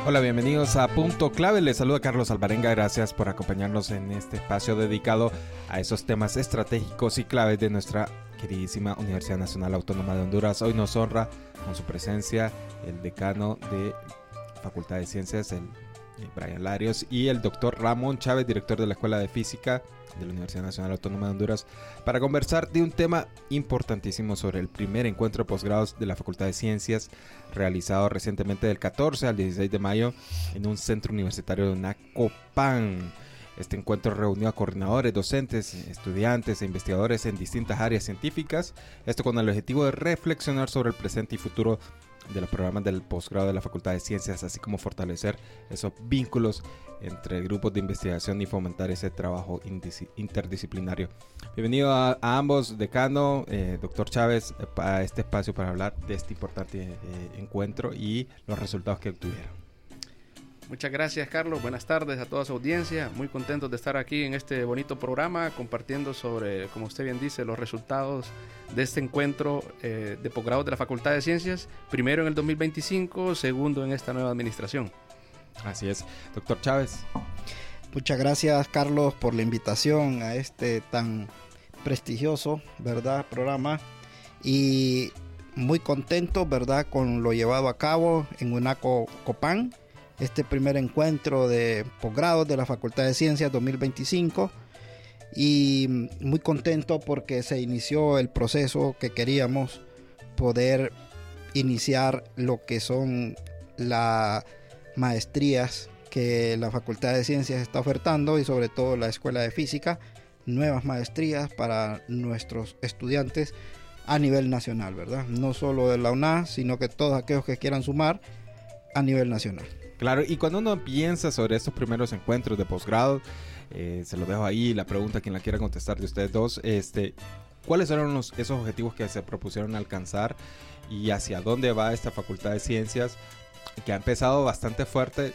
Hola, bienvenidos a Punto Clave. Les saluda Carlos Alvarenga. Gracias por acompañarnos en este espacio dedicado a esos temas estratégicos y claves de nuestra queridísima Universidad Nacional Autónoma de Honduras. Hoy nos honra con su presencia el decano de Facultad de Ciencias, el Brian Larios, y el doctor Ramón Chávez, director de la Escuela de Física de la Universidad Nacional Autónoma de Honduras, para conversar de un tema importantísimo sobre el primer encuentro de posgrados de la Facultad de Ciencias, realizado recientemente del 14 al 16 de mayo en un centro universitario de Nacopan. Este encuentro reunió a coordinadores, docentes, estudiantes e investigadores en distintas áreas científicas, esto con el objetivo de reflexionar sobre el presente y futuro de los programas del posgrado de la Facultad de Ciencias, así como fortalecer esos vínculos entre grupos de investigación y fomentar ese trabajo interdisciplinario. Bienvenido a ambos, decano, doctor Chávez, a este espacio para hablar de este importante encuentro y los resultados que obtuvieron. Muchas gracias, Carlos. Buenas tardes a toda su audiencia. Muy contentos de estar aquí en este bonito programa compartiendo sobre, como usted bien dice, los resultados de este encuentro de posgrados de la Facultad de Ciencias, primero en el 2025, segundo en esta nueva administración. Así es. Doctor Chávez. Muchas gracias, Carlos, por la invitación a este tan prestigioso, ¿verdad?, programa, y muy contento, ¿verdad?, con lo llevado a cabo en Nacopan. Este primer encuentro de posgrados de la Facultad de Ciencias 2025, y muy contento porque se inició el proceso que queríamos poder iniciar, lo que son las maestrías que la Facultad de Ciencias está ofertando, y sobre todo la Escuela de Física, nuevas maestrías para nuestros estudiantes a nivel nacional, ¿verdad? No solo de la UNA, sino que todos aquellos que quieran sumar a nivel nacional. Claro, y cuando uno piensa sobre estos primeros encuentros de posgrado, se lo dejo ahí, la pregunta, quien la quiera contestar de ustedes dos, ¿cuáles eran esos objetivos que se propusieron alcanzar y hacia dónde va esta Facultad de Ciencias, que ha empezado bastante fuerte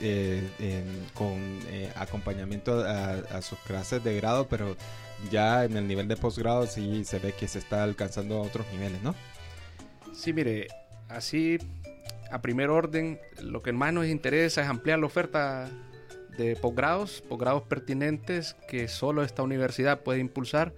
con acompañamiento a sus clases de grado, pero ya en el nivel de posgrado sí se ve que se está alcanzando a otros niveles, ¿no? Sí, mire, así a primer orden, lo que más nos interesa es ampliar la oferta de posgrados pertinentes que solo esta universidad puede impulsar,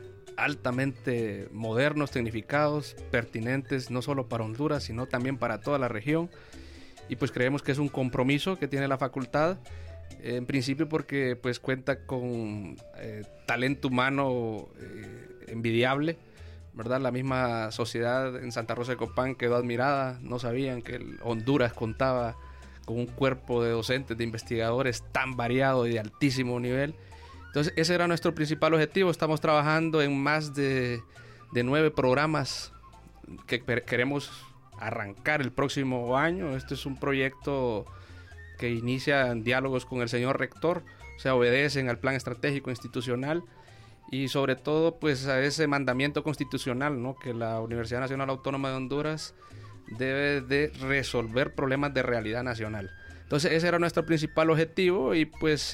altamente modernos, tecnificados, pertinentes no solo para Honduras, sino también para toda la región. Y pues creemos que es un compromiso que tiene la facultad, en principio porque pues cuenta con talento humano envidiable, ¿verdad? La misma sociedad en Santa Rosa de Copán quedó admirada. No sabían que Honduras contaba con un cuerpo de docentes, de investigadores tan variado y de altísimo nivel. Entonces ese era nuestro principal objetivo. Estamos trabajando en más de 9 programas que queremos arrancar el próximo año. Este es un proyecto que inicia en diálogos con el señor rector, o sea, obedecen al plan estratégico institucional y sobre todo pues a ese mandamiento constitucional, ¿no?, que la Universidad Nacional Autónoma de Honduras debe de resolver problemas de realidad nacional. Entonces ese era nuestro principal objetivo, y pues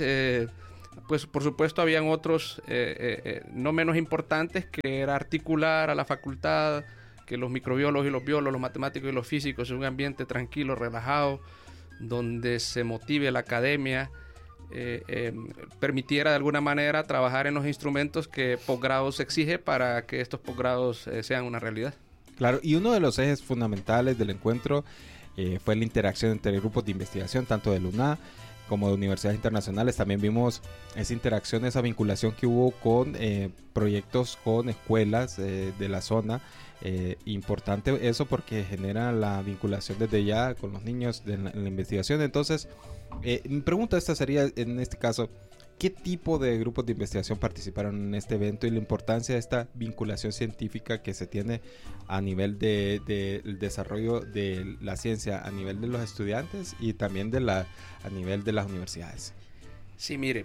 por supuesto habían otros no menos importantes, que era articular a la facultad, que los microbiólogos y los biólogos, los matemáticos y los físicos en un ambiente tranquilo, relajado, donde se motive la academia, permitiera de alguna manera trabajar en los instrumentos que posgrados exige para que estos posgrados sean una realidad. Claro, y uno de los ejes fundamentales del encuentro fue la interacción entre grupos de investigación, tanto de UNA como de universidades internacionales. También vimos esa interacción, esa vinculación que hubo con proyectos con escuelas de la zona. Importante eso porque genera la vinculación desde ya con los niños en la investigación. Entonces, mi pregunta esta sería, en este caso, ¿qué tipo de grupos de investigación participaron en este evento y la importancia de esta vinculación científica que se tiene a nivel del desarrollo de la ciencia, a nivel de los estudiantes y también a nivel de las universidades? Sí, mire,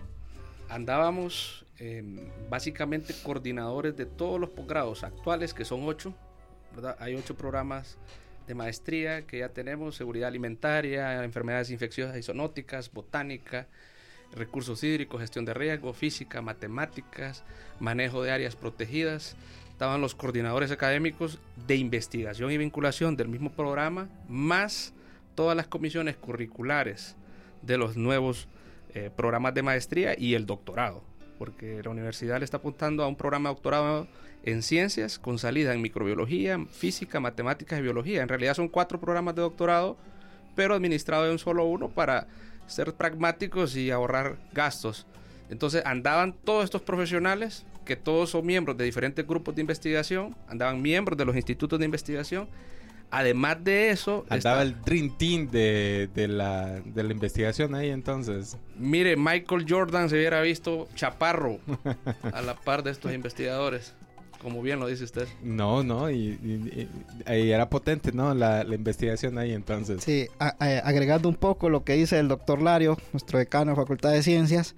andábamos básicamente coordinadores de todos los posgrados actuales, que son 8, ¿verdad? Hay 8 programas de maestría que ya tenemos: seguridad alimentaria, enfermedades infecciosas y zoonóticas, botánica, recursos hídricos, gestión de riesgo, física, matemáticas, manejo de áreas protegidas. Estaban los coordinadores académicos de investigación y vinculación del mismo programa, más todas las comisiones curriculares de los nuevos programas de maestría y el doctorado, porque la universidad le está apuntando a un programa de doctorado en ciencias con salida en microbiología, física, matemáticas y biología. En realidad son 4 programas de doctorado, pero administrado de un solo uno para ser pragmáticos y ahorrar gastos. Entonces andaban todos estos profesionales, que todos son miembros de diferentes grupos de investigación, andaban miembros de los institutos de investigación. Además de eso... Andaba el Dream Team de la investigación ahí entonces. Mire, Michael Jordan se hubiera visto chaparro a la par de estos investigadores, como bien lo dice usted. No, y ahí era potente, ¿no? La investigación ahí entonces. Sí, agregando un poco lo que dice el doctor Lario, nuestro decano de Facultad de Ciencias,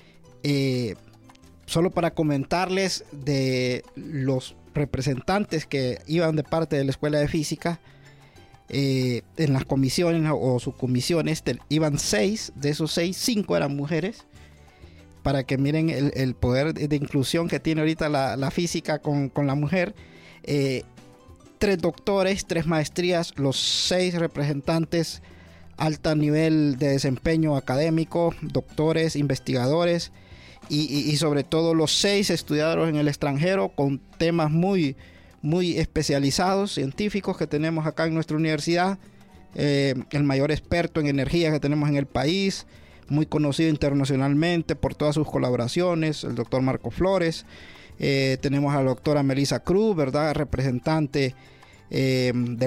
solo para comentarles de los representantes que iban de parte de la Escuela de Física, en las comisiones o subcomisiones iban 6, de esos 6, 5 eran mujeres, para que miren el poder de inclusión que tiene ahorita la física con la mujer. 3 doctores, 3 maestrías, los 6 representantes alto nivel de desempeño académico, doctores, investigadores, y sobre todo los 6 estudiados en el extranjero con temas muy especializados, científicos, que tenemos acá en nuestra universidad. El mayor experto en energía que tenemos en el país, muy conocido internacionalmente por todas sus colaboraciones, el doctor Marco Flores. Tenemos a la doctora Melissa Cruz, ¿verdad? Representante de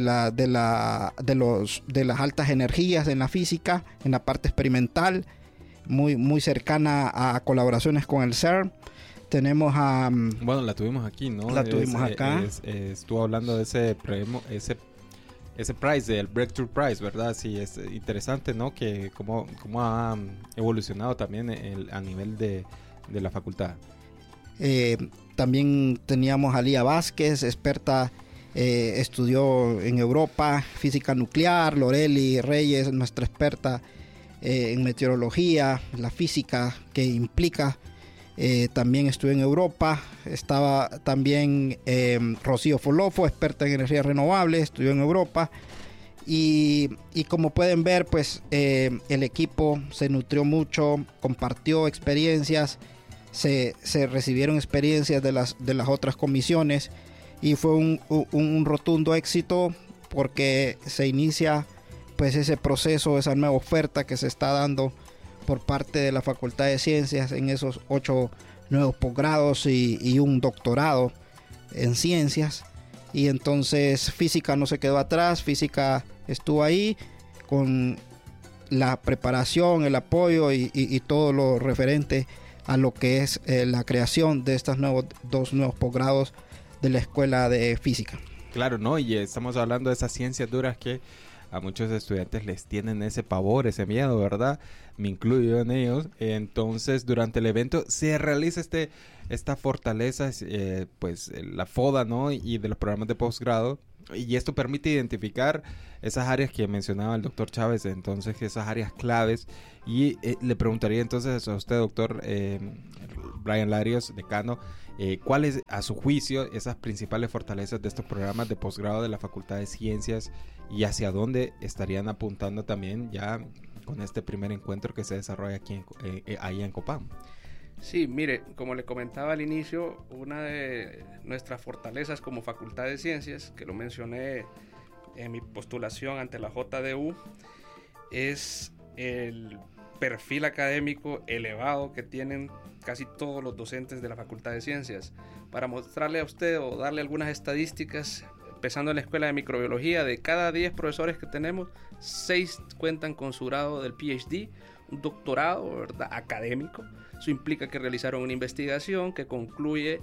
las altas energías en la física, en la parte experimental, muy cercana a colaboraciones con el CERN. Tenemos a... Bueno, la tuvimos aquí, ¿no? La tuvimos acá. Estuvo hablando de ese premio, ese prize, del Breakthrough Prize, ¿verdad? Sí, es interesante, ¿no? Que cómo ha evolucionado también a nivel de la facultad. También teníamos a Lía Vázquez, experta, estudió en Europa física nuclear. Loreli Reyes, nuestra experta en meteorología, la física que implica, también estudió en Europa. Estaba también Rocío Folofo, experta en energías renovables, estudió en Europa. Y como pueden ver, pues el equipo se nutrió mucho, compartió experiencias, se recibieron experiencias de las otras comisiones, y fue un rotundo éxito, porque se inicia pues ese proceso, esa nueva oferta que se está dando por parte de la Facultad de Ciencias en esos 8 nuevos posgrados y un doctorado en ciencias. Y entonces física no se quedó atrás, física estuvo ahí con la preparación, el apoyo y todo lo referente a lo que es la creación de estos 2 nuevos posgrados de la Escuela de Física. Claro, ¿no? Y estamos hablando de esas ciencias duras que a muchos estudiantes les tienen ese pavor, ese miedo, ¿verdad? Me incluyo en ellos. Entonces, durante el evento se realiza esta fortaleza, pues la FODA, ¿no? Y de los programas de posgrado. Y esto permite identificar esas áreas que mencionaba el doctor Chávez, entonces esas áreas claves. Y le preguntaría entonces a usted, doctor Brian Larios, decano, ¿cuáles, a su juicio, esas principales fortalezas de estos programas de posgrado de la Facultad de Ciencias, y hacia dónde estarían apuntando también ya con este primer encuentro que se desarrolla aquí ahí en Copán? Sí, mire, como le comentaba al inicio, una de nuestras fortalezas como Facultad de Ciencias, que lo mencioné en mi postulación ante la JDU, es el perfil académico elevado que tienen casi todos los docentes de la Facultad de Ciencias. Para mostrarle a usted o darle algunas estadísticas, empezando en la Escuela de Microbiología, de cada 10 profesores que tenemos, 6 cuentan con su grado del PhD, un doctorado, ¿verdad?, académico. Eso implica que realizaron una investigación que concluye,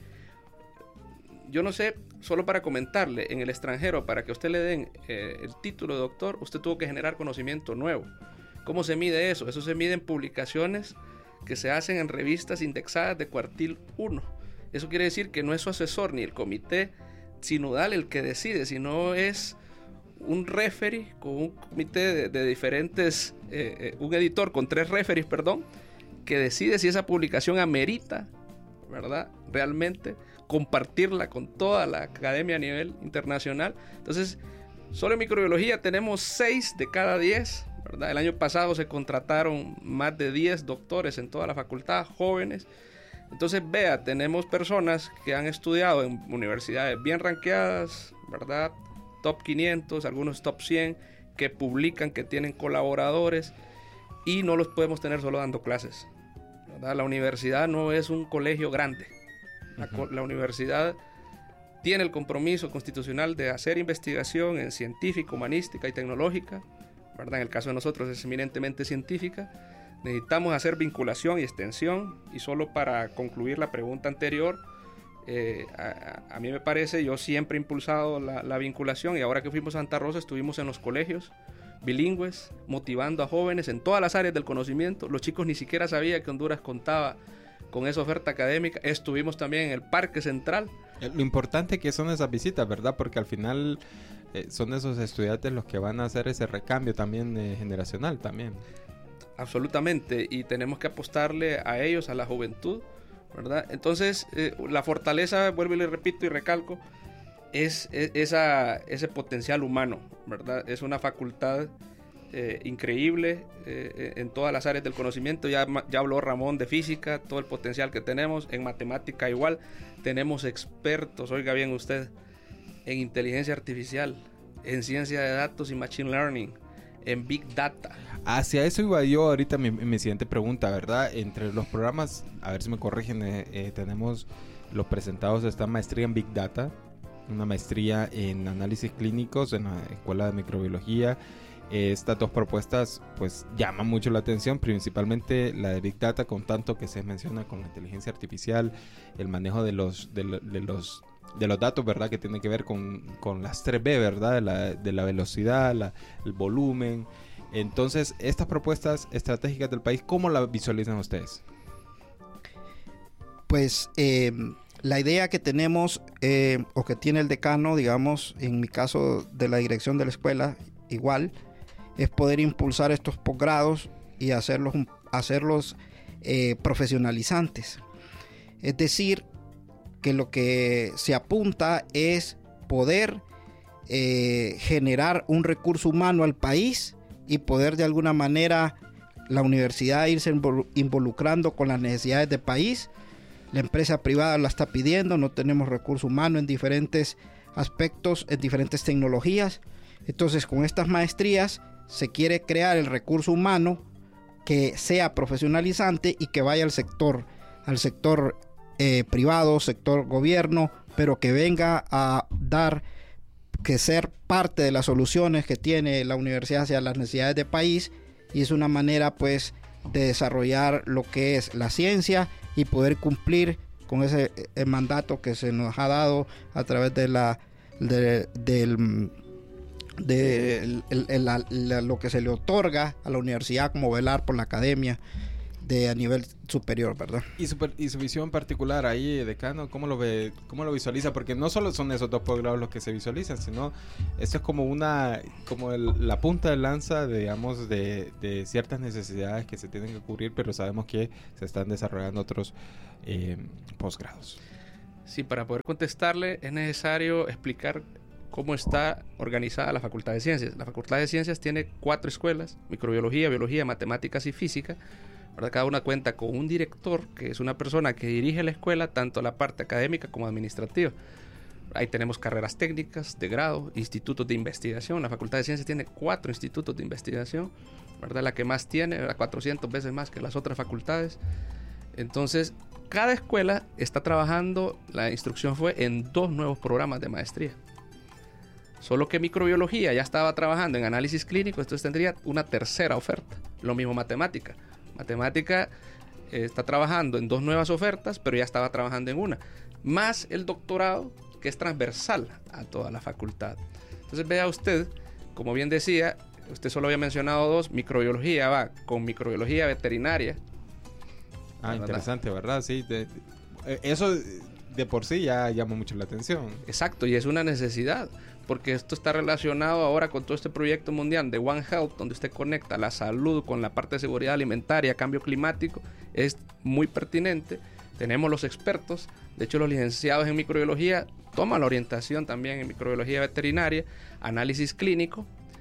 yo no sé, solo para comentarle, en el extranjero, para que usted le den el título de doctor, usted tuvo que generar conocimiento nuevo. ¿Cómo se mide eso? Eso se mide en publicaciones que se hacen en revistas indexadas de cuartil 1. Eso quiere decir que no es su asesor ni el comité sinodal el que decide, sino es un referee con un comité de diferentes, un editor con 3 referees, que decide si esa publicación amerita, ¿verdad?, realmente compartirla con toda la academia a nivel internacional. Entonces, Solo en microbiología tenemos 6 de cada 10, ¿verdad? El año pasado se contrataron más de 10 doctores en toda la facultad, jóvenes. Entonces, vea, tenemos personas que han estudiado en universidades bien rankeadas, ¿verdad? Top 500, algunos top 100, que publican, que tienen colaboradores, y no los podemos tener solo dando clases, ¿verdad? La universidad no es un colegio grande. La universidad tiene el compromiso constitucional de hacer investigación en científica, humanística y tecnológica, ¿verdad? En el caso de nosotros es eminentemente científica. Necesitamos hacer vinculación y extensión. Y solo para concluir la pregunta anterior, a mí me parece, yo siempre he impulsado la vinculación, y ahora que fuimos a Santa Rosa estuvimos en los colegios bilingües, motivando a jóvenes en todas las áreas del conocimiento. Los chicos ni siquiera sabían que Honduras contaba con esa oferta académica. Estuvimos también en el Parque Central. Lo importante que son esas visitas, ¿verdad? Porque al final son esos estudiantes los que van a hacer ese recambio también generacional también. Absolutamente, y tenemos que apostarle a ellos, a la juventud, ¿verdad? Entonces, la fortaleza, vuelvo y le repito y recalco, es ese potencial humano, ¿verdad? Es una facultad increíble en todas las áreas del conocimiento. Ya habló Ramón de física, todo el potencial que tenemos. En matemática igual, tenemos expertos, oiga bien usted, en inteligencia artificial, en ciencia de datos y machine learning, en Big Data. Hacia eso iba yo ahorita mi siguiente pregunta, ¿verdad? Entre los programas, a ver si me corrigen, tenemos los presentados esta maestría en Big Data, una maestría en análisis clínicos en la Escuela de Microbiología. Estas dos propuestas pues llaman mucho la atención, principalmente la de Big Data, con tanto que se menciona con la inteligencia artificial, el manejo de los datos, ¿verdad? Que tiene que ver con las 3B, ¿verdad? De la velocidad, el volumen. Entonces, estas propuestas estratégicas del país, ¿cómo las visualizan ustedes? Pues la idea que tenemos o que tiene el decano, digamos, en mi caso de la dirección de la escuela, igual, es poder impulsar estos posgrados y hacerlos profesionalizantes. Es decir, que lo que se apunta es poder generar un recurso humano al país y poder de alguna manera la universidad irse involucrando con las necesidades del país. La empresa privada la está pidiendo, no tenemos recurso humano en diferentes aspectos, en diferentes tecnologías. Entonces, con estas maestrías se quiere crear el recurso humano que sea profesionalizante y que vaya al sector privado, sector gobierno, pero que venga a ser parte de las soluciones que tiene la universidad hacia las necesidades del país, y es una manera pues de desarrollar lo que es la ciencia y poder cumplir con ese mandato que se nos ha dado a través de lo que se le otorga a la universidad, como velar por la academia a nivel superior, ¿verdad? Y su visión particular ahí, decano, ¿cómo lo ve? ¿Cómo lo visualiza? Porque no solo son esos dos posgrados los que se visualizan, sino esto es como la punta de lanza, digamos, de ciertas necesidades que se tienen que cubrir, pero sabemos que se están desarrollando otros posgrados. Sí, para poder contestarle es necesario explicar cómo está organizada la Facultad de Ciencias. La Facultad de Ciencias tiene 4 escuelas: microbiología, biología, matemáticas y física. Cada una cuenta con un director, que es una persona que dirige la escuela, tanto la parte académica como administrativa. Ahí tenemos carreras técnicas de grado, institutos de investigación. La Facultad de Ciencias tiene 4 institutos de investigación, ¿verdad? La que más tiene, 400 veces más que las otras facultades. Entonces, cada escuela está trabajando, la instrucción fue en 2 nuevos programas de maestría. Solo que microbiología ya estaba trabajando en análisis clínico, entonces tendría una tercera oferta. Lo mismo matemática. Matemática está trabajando en 2 nuevas ofertas, pero ya estaba trabajando en una. Más el doctorado, que es transversal a toda la facultad. Entonces vea usted, como bien decía, usted solo había mencionado 2, microbiología va con microbiología veterinaria. Interesante, ¿verdad? Sí, eso de por sí ya llama mucho la atención. Exacto, y es una necesidad, porque esto está relacionado ahora con todo este proyecto mundial de One Health, donde usted conecta la salud con la parte de seguridad alimentaria, cambio climático. Es muy pertinente. Tenemos los expertos, De hecho, los licenciados en microbiología toman la orientación también en microbiología veterinaria, análisis clínico.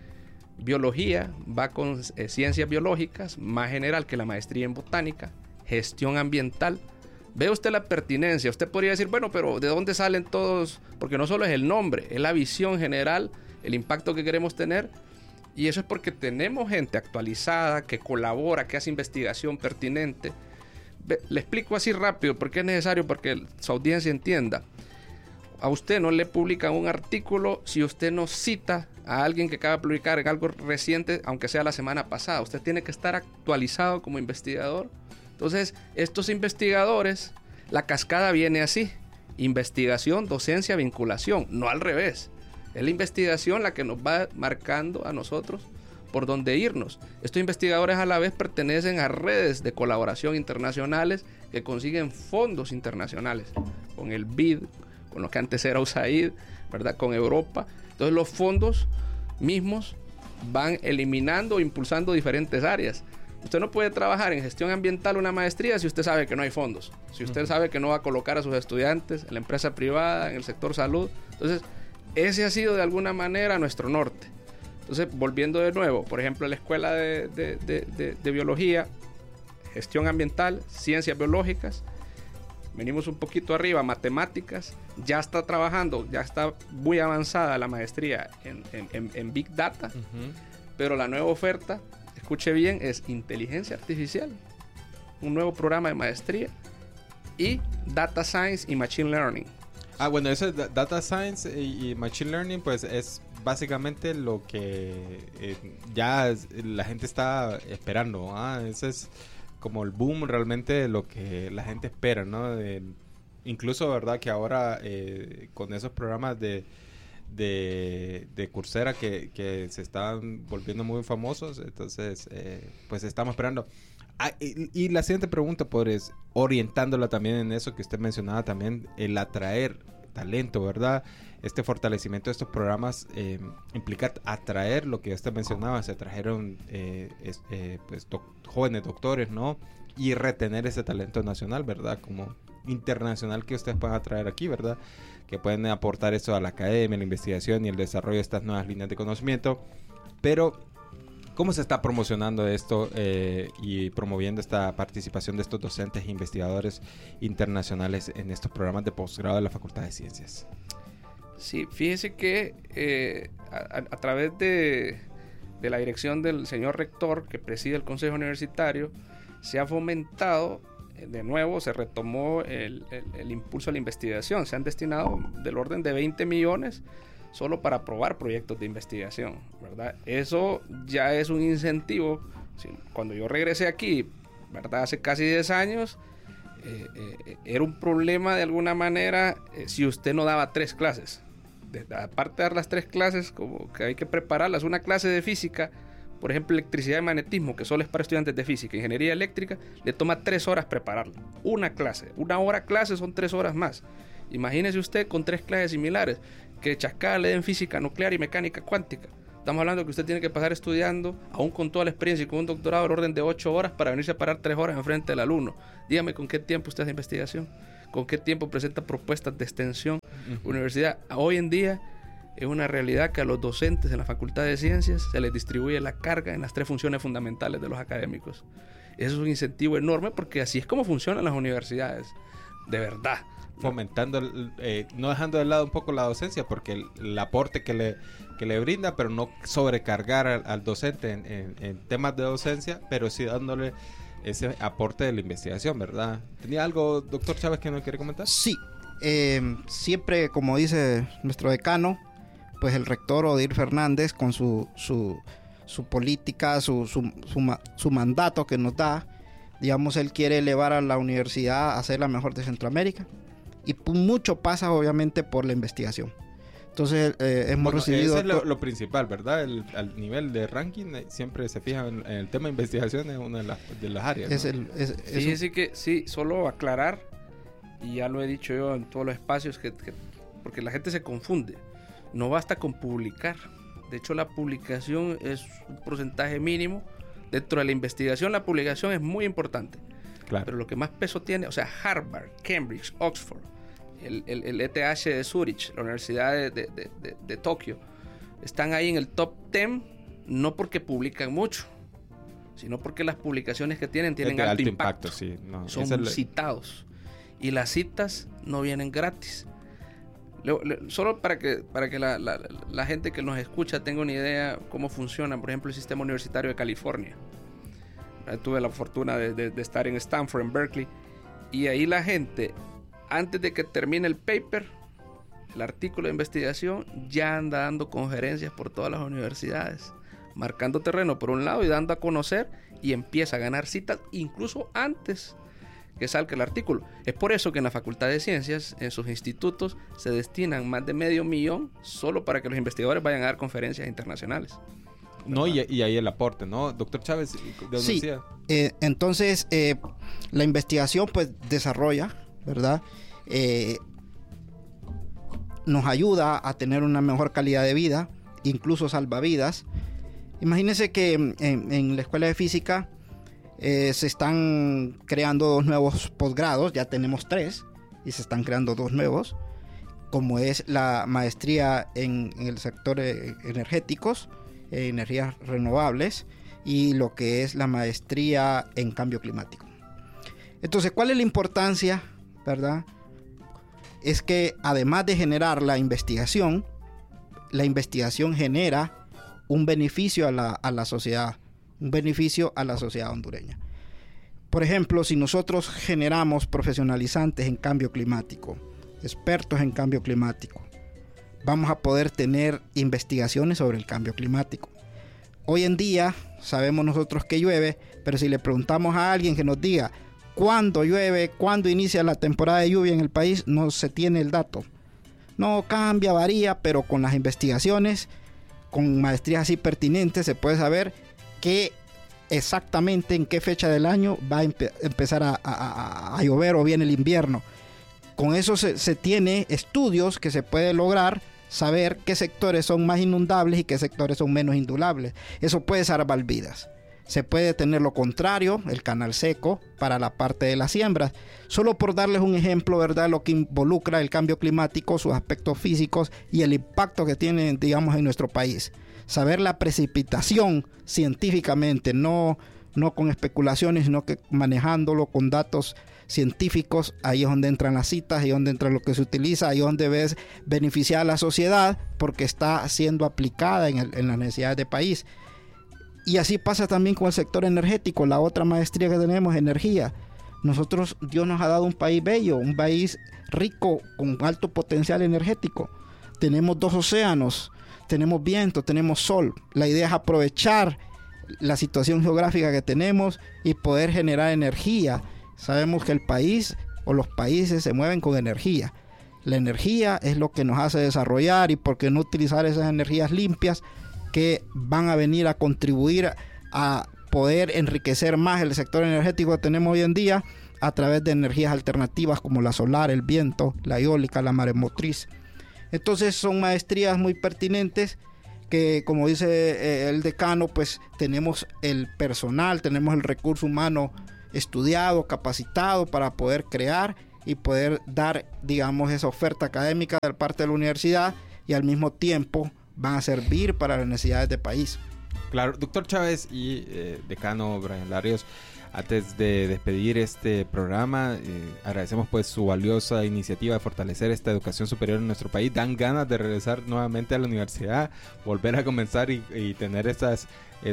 Biología va con ciencias biológicas, más general que la maestría en botánica, gestión ambiental. Ve usted la pertinencia. Usted podría decir, bueno, pero ¿de dónde salen todos? Porque no solo es el nombre, es la visión general, el impacto que queremos tener. Y eso es porque tenemos gente actualizada, que colabora, que hace investigación pertinente. Le explico así rápido, porque es necesario porque su audiencia entienda. A usted no le publican un artículo si usted no cita a alguien que acaba de publicar en algo reciente, aunque sea la semana pasada. Usted tiene que estar actualizado como investigador. Entonces, estos investigadores, la cascada viene así: investigación, docencia, vinculación, no al revés. Es la investigación la que nos va marcando a nosotros por dónde irnos. Estos investigadores a la vez pertenecen a redes de colaboración internacionales que consiguen fondos internacionales, con el BID, con lo que antes era USAID, ¿verdad? Con Europa. Entonces los fondos mismos van eliminando o impulsando diferentes áreas. Usted no puede trabajar en gestión ambiental una maestría si usted sabe que no hay fondos, si usted sabe que no va a colocar a sus estudiantes en la empresa privada, en el sector salud. Entonces, ese ha sido de alguna manera nuestro norte. Entonces, volviendo de nuevo, por ejemplo, la escuela de biología, gestión ambiental, ciencias biológicas, venimos un poquito arriba, matemáticas, ya está trabajando, ya está muy avanzada la maestría en Big Data, pero la nueva oferta, escuche bien, es inteligencia artificial, un nuevo programa de maestría, y Data Science y Machine Learning. Bueno, eso es Data Science y Machine Learning, pues es básicamente lo que ya la gente está esperando. Ese es como el boom realmente de lo que la gente espera, ¿no? Incluso, ¿verdad? Que ahora con esos programas de Coursera que se están volviendo muy famosos, entonces pues estamos esperando. Y la siguiente pregunta, pues, orientándola también en eso que usted mencionaba también, el atraer talento, ¿verdad? Este fortalecimiento de estos programas implica atraer lo que usted mencionaba. Se trajeron pues, jóvenes doctores, ¿no? Y retener ese talento nacional, ¿verdad? Como internacional que ustedes puedan atraer aquí, ¿verdad? Que pueden aportar eso a la academia, la investigación y el desarrollo de estas nuevas líneas de conocimiento. Pero ¿cómo se está promocionando esto y promoviendo esta participación de estos docentes e investigadores internacionales en estos programas de posgrado de la Facultad de Ciencias? Sí, fíjese que a través de la dirección del señor rector que preside el Consejo Universitario, se ha fomentado, de nuevo, se retomó el impulso a la investigación. Se han destinado del orden de 20 millones solo para aprobar proyectos de investigación, ¿verdad? Eso ya es un incentivo. Cuando yo regresé aquí, ¿verdad? Hace casi 10 años, era un problema de alguna manera si usted no daba 3 clases. Aparte de dar las 3 clases, como que hay que prepararlas. Una clase de física, por ejemplo, electricidad y magnetismo, que solo es para estudiantes de física, ingeniería eléctrica, le toma 3 horas prepararla. Una clase, 1 hora clase son 3 horas más. Imagínese usted con 3 clases similares, que chascada le den física nuclear y mecánica cuántica. Estamos hablando que usted tiene que pasar estudiando, aún con toda la experiencia y con un doctorado del orden de 8 horas para venirse a parar 3 horas enfrente del alumno. Dígame con qué tiempo usted hace investigación, con qué tiempo presenta propuestas de extensión. Universidad, hoy en día es una realidad que a los docentes en la Facultad de Ciencias se les distribuye la carga en las 3 funciones fundamentales de los académicos. Eso es un incentivo enorme porque así es como funcionan las universidades, de verdad. Fomentando, no dejando de lado un poco la docencia, porque el aporte que le brinda, pero no sobrecargar al docente en temas de docencia, pero sí dándole ese aporte de la investigación, ¿verdad? ¿Tenía algo, doctor Chávez, que nos quiere comentar? Sí, siempre, como dice nuestro decano, pues el rector Odir Fernández, con su política, su mandato que nos da, digamos, él quiere elevar a la universidad a ser la mejor de Centroamérica. Y mucho pasa obviamente por la investigación. Entonces hemos recibido... Eso es lo principal, ¿verdad? Al nivel de ranking siempre se fija en el tema de investigación, es una de las áreas, ¿no? Fíjese que sí, solo aclarar, y ya lo he dicho yo en todos los espacios, porque la gente se confunde. No basta con publicar. De hecho, la publicación es un porcentaje mínimo. Dentro de la investigación, la publicación es muy importante. Claro. Pero lo que más peso tiene, o sea, Harvard, Cambridge, Oxford, el ETH de Zurich, la Universidad de Tokio, están ahí en el top 10, no porque publican mucho, sino porque las publicaciones que tienen alto impacto. Sí, no, son citados. Y las citas no vienen gratis. Solo para que la gente que nos escucha tenga una idea cómo funciona, por ejemplo, el sistema universitario de California. Tuve la fortuna de estar en Stanford, en Berkeley, y ahí la gente, antes de que termine el paper, el artículo de investigación, ya anda dando conferencias por todas las universidades, marcando terreno por un lado y dando a conocer, y empieza a ganar citas incluso antes que salga el artículo. Es por eso que en la Facultad de Ciencias, en sus institutos, se destinan más de $500,000 solo para que los investigadores vayan a dar conferencias internacionales. No, y ahí el aporte, ¿no? Doctor Chávez, ¿de dónde sí, decía? Entonces, la investigación pues desarrolla, ¿verdad? Nos ayuda a tener una mejor calidad de vida, incluso salva vidas. Imagínense que en la Escuela de Física se están creando 2 nuevos posgrados, ya tenemos 3, y se están creando 2 nuevos, como es la maestría en el sector energéticos, energías renovables, y lo que es la maestría en cambio climático. Entonces, ¿cuál es la importancia, verdad? Es que además de generar la investigación genera un beneficio a la sociedad, un beneficio a la sociedad hondureña. Por ejemplo, si nosotros generamos profesionalizantes en cambio climático, expertos en cambio climático, vamos a poder tener investigaciones sobre el cambio climático. Hoy en día sabemos nosotros que llueve, pero si le preguntamos a alguien que nos diga cuándo llueve, cuándo inicia la temporada de lluvia en el país, no se tiene el dato. No cambia, varía, pero con las investigaciones, con maestrías así pertinentes, se puede saber que exactamente en qué fecha del año va a empezar a llover o viene el invierno. Con eso se tiene estudios que se puede lograr saber qué sectores son más inundables y qué sectores son menos inundables. Eso puede salvar vidas. Se puede tener lo contrario, el canal seco para la parte de las siembras. Solo por darles un ejemplo, ¿verdad? Lo que involucra el cambio climático, sus aspectos físicos y el impacto que tiene, digamos, en nuestro país. Saber la precipitación científicamente, no con especulaciones, sino que manejándolo con datos científicos. Ahí es donde entran las citas, ahí es donde entra lo que se utiliza, ahí es donde ves beneficiar a la sociedad porque está siendo aplicada en las necesidades del país. Y así pasa también con el sector energético, la otra maestría que tenemos, energía. Nosotros, Dios nos ha dado un país bello, un país rico, con alto potencial energético. Tenemos 2 océanos, tenemos viento, tenemos sol. La idea es aprovechar la situación geográfica que tenemos y poder generar energía. Sabemos que el país o los países se mueven con energía. La energía es lo que nos hace desarrollar, y por qué no utilizar esas energías limpias que van a venir a contribuir a poder enriquecer más el sector energético que tenemos hoy en día a través de energías alternativas como la solar, el viento, la eólica, la maremotriz. Entonces son maestrías muy pertinentes que, como dice el decano, pues tenemos el personal, tenemos el recurso humano estudiado, capacitado para poder crear y poder dar, digamos, esa oferta académica de parte de la universidad, y al mismo tiempo van a servir para las necesidades del país. Claro, doctor Chávez y decano Brian Larios, antes de despedir este programa, agradecemos pues su valiosa iniciativa de fortalecer esta educación superior en nuestro país. Dan ganas de regresar nuevamente a la universidad, volver a comenzar y tener esas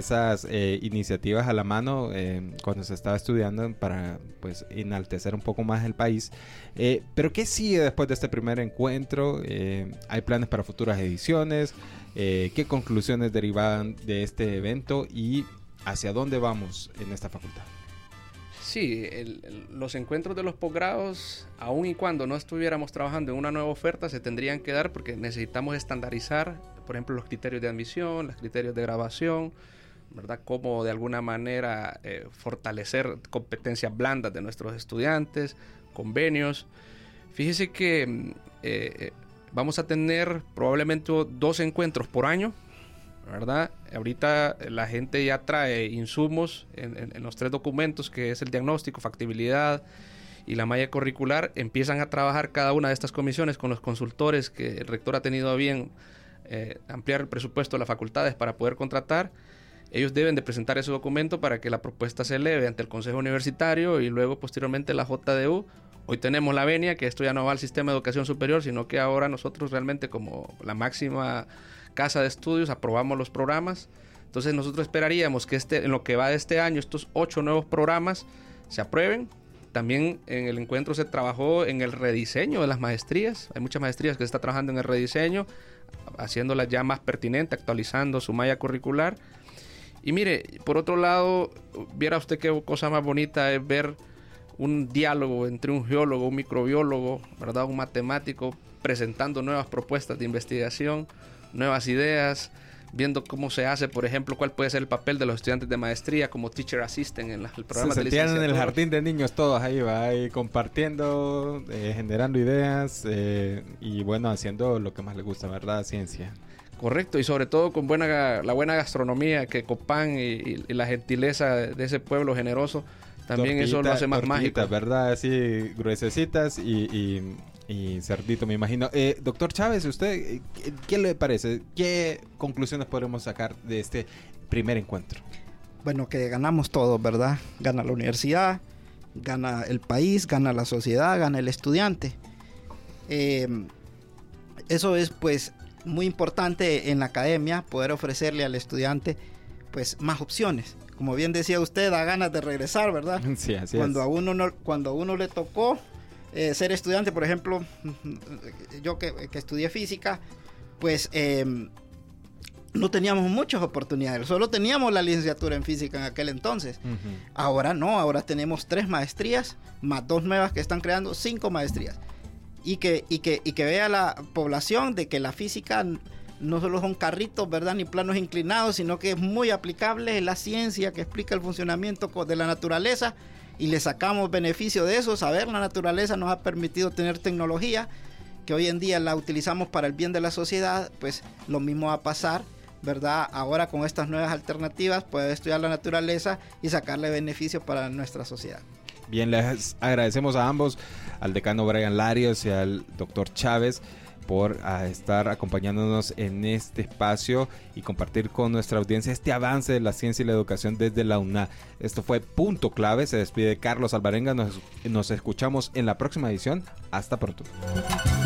iniciativas a la mano cuando se estaba estudiando para pues enaltecer un poco más el país. Pero ¿qué sigue después de este primer encuentro? ¿Hay planes para futuras ediciones? ¿Qué conclusiones derivan de este evento y hacia dónde vamos en esta facultad? Sí, los encuentros de los posgrados, aun y cuando no estuviéramos trabajando en una nueva oferta, se tendrían que dar porque necesitamos estandarizar, por ejemplo, los criterios de admisión, los criterios de graduación, ¿verdad? Cómo de alguna manera fortalecer competencias blandas de nuestros estudiantes, convenios. Fíjese que vamos a tener probablemente 2 encuentros por año, ¿verdad? Ahorita la gente ya trae insumos en los 3 documentos, que es el diagnóstico, factibilidad y la malla curricular, empiezan a trabajar cada una de estas comisiones con los consultores que el rector ha tenido a bien ampliar el presupuesto de las facultades para poder contratar. Ellos deben de presentar ese documento para que la propuesta se eleve ante el Consejo Universitario y luego posteriormente la JDU. Hoy tenemos la venia, que esto ya no va al sistema de educación superior, sino que ahora nosotros realmente como la máxima casa de estudios aprobamos los programas. Entonces nosotros esperaríamos que en lo que va de este año, estos 8 nuevos programas se aprueben. También en el encuentro se trabajó en el rediseño de las maestrías. Hay muchas maestrías que se está trabajando en el rediseño, haciéndolas ya más pertinente, actualizando su malla curricular. Y mire, por otro lado, viera usted qué cosa más bonita es ver un diálogo entre un geólogo, un microbiólogo, ¿verdad? Un matemático presentando nuevas propuestas de investigación, nuevas ideas, viendo cómo se hace, por ejemplo, cuál puede ser el papel de los estudiantes de maestría como teacher assistant en el programa de licenciatura. Se sentían en el jardín de niños todos ahí compartiendo, generando ideas y bueno, haciendo lo que más les gusta, ¿verdad? Ciencia. Correcto, y sobre todo con la buena gastronomía que Copán y la gentileza de ese pueblo generoso, también eso lo hace más mágico. ¿Verdad? Así gruesecitas y cerdito, me imagino. Doctor Chávez, ¿usted qué le parece? ¿Qué conclusiones podemos sacar de este primer encuentro? Bueno, que ganamos todos, ¿verdad? Gana la universidad, gana el país, gana la sociedad, gana el estudiante. Eso es pues muy importante en la academia, poder ofrecerle al estudiante pues más opciones. Como bien decía usted, da ganas de regresar, ¿verdad? Sí, así cuando a uno le tocó ser estudiante, por ejemplo, yo que estudié física, pues no teníamos muchas oportunidades, solo teníamos la licenciatura en física en aquel entonces. Ahora no, ahora tenemos 3 maestrías, más 2 nuevas que están creando, 5 maestrías. Y que vea la población de que la física no solo son carritos, ¿verdad? Ni planos inclinados, sino que es muy aplicable, es la ciencia que explica el funcionamiento de la naturaleza y le sacamos beneficio de eso. Saber la naturaleza nos ha permitido tener tecnología que hoy en día la utilizamos para el bien de la sociedad. Pues lo mismo va a pasar, ¿verdad? Ahora con estas nuevas alternativas poder estudiar la naturaleza y sacarle beneficio para nuestra sociedad. Bien, les agradecemos a ambos, al decano Brian Larios y al doctor Chávez, por estar acompañándonos en este espacio y compartir con nuestra audiencia este avance de la ciencia y la educación desde la UNA. Esto fue Punto Clave. Se despide Carlos Alvarenga. Nos escuchamos en la próxima edición. Hasta pronto.